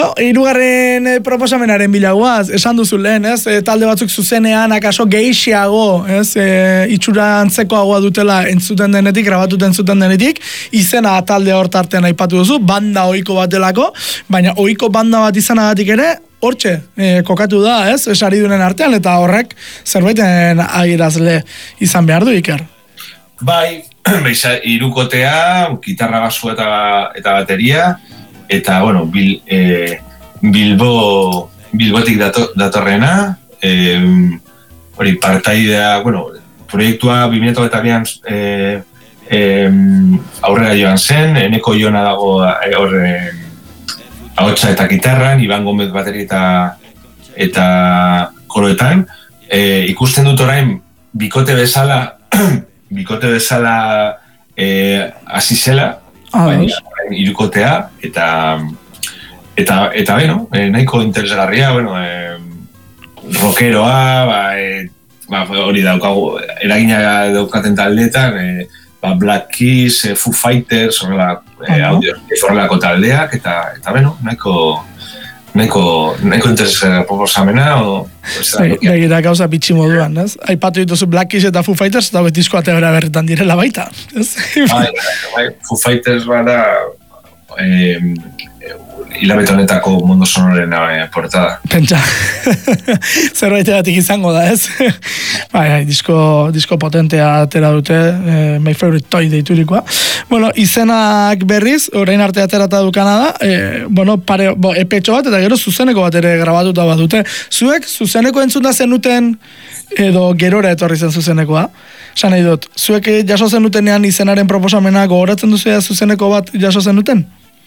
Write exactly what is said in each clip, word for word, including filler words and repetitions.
Bueno, hirugarren eh, proposamenaren bilagoaz, esan duzu lehen, ez? E, talde batzuk zuzenean akaso gehiago, ez? E, itxura antzekoagoa dutela entzuten denetik, grabatuten entzuten denetik, izena talde hortartean aipatu duzu, banda ohiko bat delako, baina ohiko banda bat izanagatik ere, hortxe, e, kokatu da, ez? Esaridunen artean, eta horrek zerbaiten agirazle izan behar du, Iker. Bai, hirukotea, gitarra basua eta, eta bateria, eta, bueno, bil, e, Bilbo, Bilbotik dato, datorrena, e, hori, partaidea, bueno, proiektua bi mila hogeita bian e, e, aurrera joan zen, Eneko Iona dago horre ahotsa eta gitarran, Iban Gomez bateri eta, eta koroetan, e, ikusten dut orain, bikote bezala, bikote bezala eh, azizela, ah, baina irukotea, eta eta, eta beno, eh, nahiko interesgarria, bueno, eh, rockeroa, ba, eh, ba, hori daukagu, eragina daukaten taldeetan, eh, ba, Black Keys, eh, Foo Fighters, horrela, eh, uh-huh. audio, horrelako taldeak, eta, eta beno, nahiko Neko, neko interesera proposamena, o... Begira gauza bitxi moduan, ez? Aipatu dituzu Black Keys eta Foo Fighters, eta betizko ateora berretan direla baita, ez? Bai, bai, Foo Fighters bada eh, hilabete honetako Mundo Sonoren eh, portada. Pentsa, zerbaitegatik izango da, ez? Bai, bai, disko, disko potentea atera dute, eh, My Favorite Toy deiturikoa. Bueno, izenak berriz, orain arte aterata dukana da, eh, bueno, pare, bo, epetxo bat, eta gero zuzeneko bat ere grabatuta bat dute. Zuek, zuzeneko entzuna zenuten, edo gerora etorri zen zuzenekoa. Esan nahi dut, zuek jaso zenutenean izenaren proposamena gogoratzen duzu zuzeneko bat jaso zenuten?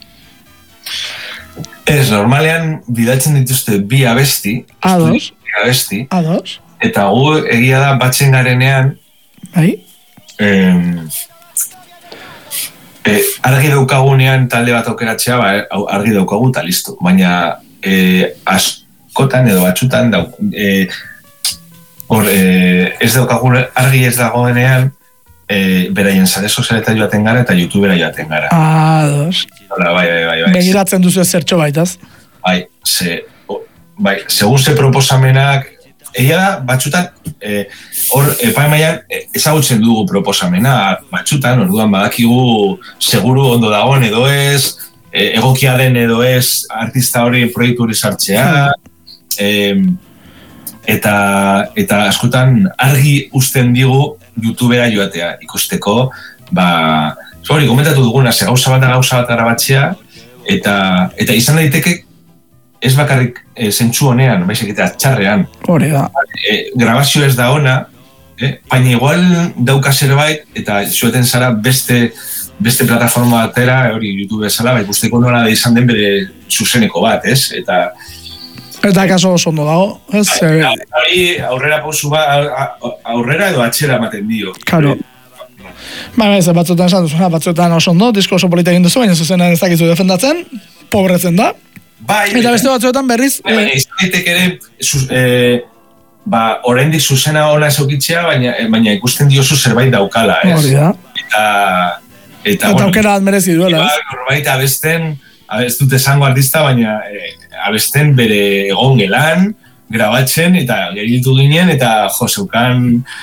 Ez, normalean bidaltzen dituzte bi abesti. Ados. Bi abesti. Ados. Eta gu egia da batzen garenean. Bai. Eh, eh, argi daukagunean talde bat aukeratzea, ba, argi daukagu eta listo. Baina eh, askotan edo batzutan dauk, eh, or, eh, ez daukagun argi ez dagoenean, E, beraien sare sozialetan joaten gara eta YouTubera joaten gara. Ados. Hola, bai, bai, bai, bai. Begiratzen duzu ez zertxo baitaz. Bai, ze, o, bai, segun ze proposamenak, egia da, batzutan, e, hor, epaimaian, ezagutzen dugu proposamena, batzutan, orduan badakigu seguru ondo dagoen edo ez, e, egokia den edo ez, artista hori proiektu hori sartzea, e, eta, eta askotan argi uzten digu YouTubera joatea ikusteko, ba, hori, komentatu duguna, ze gauza bat gauza bat grabatzea, eta, eta izan daiteke ez bakarrik e, zentsu honean, baizik eta txarrean. Hori da. E, grabazio ez da ona, eh? Baina igual dauka zerbait, eta zueten zara beste, beste plataforma batera, hori YouTube bezala, ba, ikusteko nola da izan den bere zuzeneko bat, ez? Eta Eta kaso oso ondo dago, ez? Hori aurrera pausu ba, aurrera edo atxera ematen dio. Claro. Ba, ez, batzuetan esan duzuna, batzuetan oso ondo, disko oso polita egin duzu, baina zuzena ez dakizu defendatzen, pobretzen da. Bai, eta beste batzuetan berriz... Bai, baina izan daitek ere, eh, ba, oraindik zuzena ona ezokitzea, baina, baina ikusten diozu zerbait daukala, ez? Hori da. Eta... Eta, eta bueno, aukera merezi duela, ez? Norbait abesten, ez dut esango artista, baina eh, abesten bere egon gelan, grabatzen, eta geriltu ginen, eta jo, zeukan,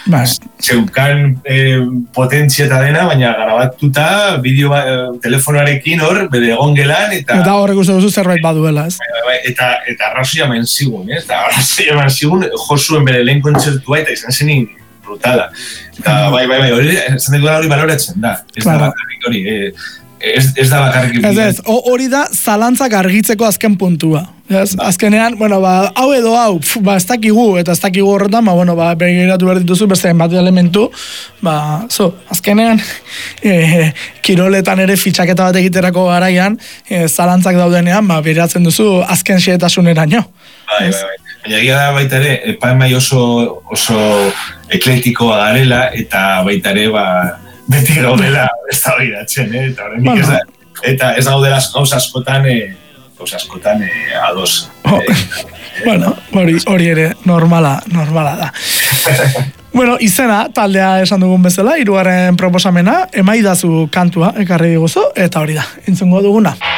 zeukan eh, potentzia eta dena, baina grabatuta, bideo ba, telefonarekin hor, bere egon gelan, eta... Eta horrek uste duzu zerbait baduela, ez? Bai, bai, eta, eta arrazoia eman zigun, ez? Eta arrazoia eman zigun, jo zuen bere lehen kontzertua, eta izan zenin brutala. Eta bai, bai, bai, hori, esan dut hori baloratzen da. Ez da bakarrik hori, eh, Ez, ez da bakarrik. Ez ez, hori da zalantzak argitzeko azken puntua. Ez? Azkenean, bueno, ba, hau edo hau, pf, ba, ez dakigu, eta ez dakigu horretan, ba, bueno, ba, begiratu behar dituzu, beste bat elementu, ba, zo, azkenean, e, kiroletan ere fitxaketa bat egiterako garaian, e, zalantzak daudenean, ba, begiratzen duzu azken xietasuneraino. Bai, bai, bai. Baina egia da baita ere, epaimai oso, oso eklektikoa garela, eta baita ere, ba, beti gaudela ez da hori datzen, eh? Eta horrenik bueno. ez da, eta ez gaudela gauza askotan, eh, gauza askotan eh, ados. Oh. Eh, bueno, hori, hori ere normala, normala da. Bueno, izena, taldea esan dugun bezala, hirugarren proposamena, emaidazu kantua, ekarri diguzu, eta hori da, entzungo duguna.